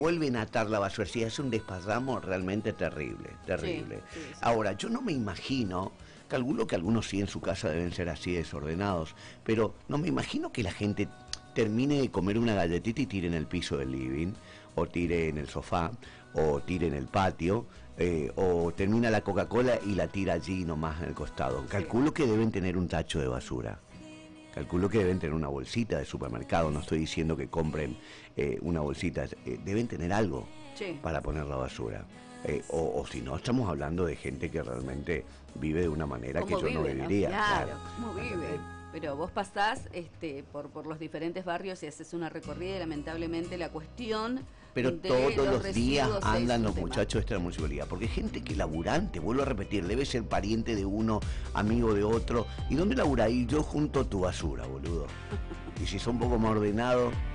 vuelven a atar la basura, si es un desparramo realmente terrible, terrible. Sí, sí, sí. Ahora, yo no me imagino, calculo que algunos sí en su casa deben ser así desordenados, pero no me imagino que la gente termine de comer una galletita y tire en el piso del living, o tire en el sofá, o tire en el patio, o termina la Coca-Cola y la tira allí nomás en el costado. Calculo que deben tener un tacho de basura. Calculo que deben tener una bolsita de supermercado, no estoy diciendo que compren una bolsita, deben tener algo Sí. para poner la basura. O si no, estamos hablando de gente que realmente vive de una manera que ¿Cómo yo no vive, viviría. Claro, ¿cómo vive? ¿Entendés? Pero vos pasás por los diferentes barrios y haces una recorrida y lamentablemente la cuestión Pero de todos los días residuos es andan un los tema. muchachos de esta municipalidad, porque gente que laburante, vuelvo a repetir, debe ser pariente de uno, amigo de otro. ¿Y dónde laburáis? Yo junto tu basura, boludo. Y si son un poco más ordenados,